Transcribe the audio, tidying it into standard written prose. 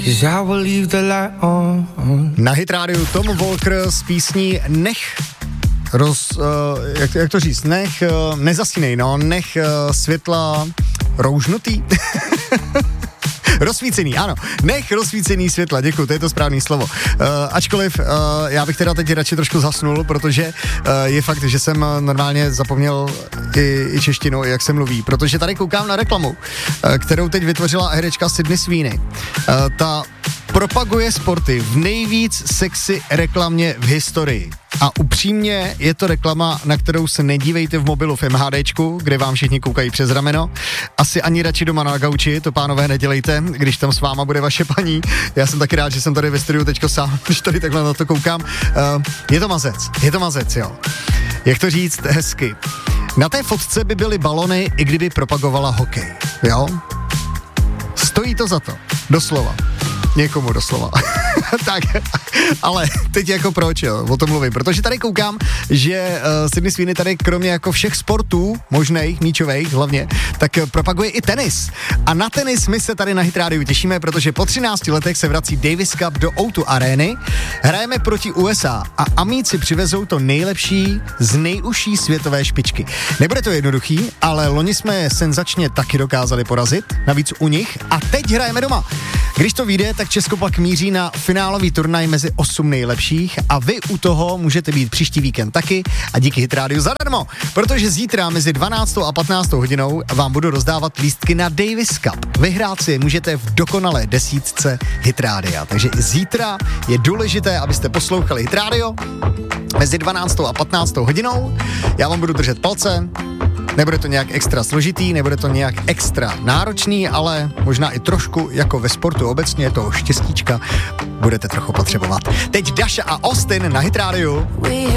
Na Hit rádiu Tom Walker s písní Nech jak to říct, nech nezasínej, nech světla roužnutý. Rozsvícený, ano. Nech rozsvícený světla, děkuji, to je to správné slovo. Ačkoliv já bych teda teď radši trošku zasnul, protože je fakt, že jsem normálně zapomněl i češtinu, jak se mluví, protože tady koukám na reklamu, kterou teď vytvořila herečka Sydney Sweeney. Ta propaguje sporty v nejvíc sexy reklamě v historii. A upřímně je to reklama, na kterou se nedívejte v mobilu v MHDčku, kde vám všichni koukají přes rameno. Asi ani radši doma na gauči, to pánové nedělejte, když tam s váma bude vaše paní. Já jsem taky rád, že jsem tady ve studiu teďko sám, když tady takhle na to koukám. Je to mazec, jo. Jak to říct hezky? Na té fotce by byly balony, i kdyby propagovala hokej, jo? Stojí to za to, doslova. Někomu doslova. Tak, ale teď jako proč, jo, o tom mluvím, protože tady koukám, že Sydney Sweeney tady kromě jako všech sportů, možných, míčových hlavně, tak propaguje i tenis. A na tenis my se tady na Hit rádiu těšíme, protože po 13 letech se vrací Davis Cup do O2 Areny. Hrajeme proti USA a Amíci přivezou to nejlepší z nejužší světové špičky. Nebude to jednoduchý, ale loni jsme je senzačně taky dokázali porazit, navíc u nich, a teď hrajeme doma. Když to vyjde, tak Česko pak míří na finálový turnaj mezi 8 nejlepších a vy u toho můžete být příští víkend taky a díky Hit rádiu zadarmo, protože zítra mezi 12. a 15. hodinou vám budu rozdávat lístky na Davis Cup. Vyhrát si můžete v dokonalé desítce Hit rádia, takže i zítra je důležité, abyste poslouchali Hit rádio mezi 12. a 15. hodinou. Já vám budu držet palce. Nebude to nějak extra složitý, nebude to nějak extra náročný, ale možná i trošku jako ve sportu obecně toho štěstíčka budete trochu potřebovat. Teď Dasha a Austin na Hit rádiu.